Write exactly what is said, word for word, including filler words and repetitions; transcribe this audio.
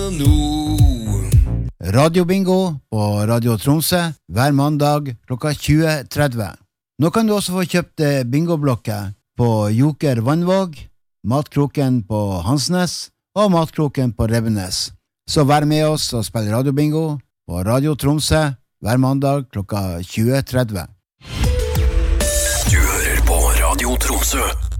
no. Radiobingo på Radio Tromsø hver mandag klokka tjue tretti. Nå kan du også få kjøpt bingoblokker på Joker Vannvåg, Matkroken på Hansnes og Matkroken på Rebbenes. Så vær med oss og spill radiobingo på Radio Tromsø hver mandag klokka tjue tretti. Du hører på Radio Tromsø.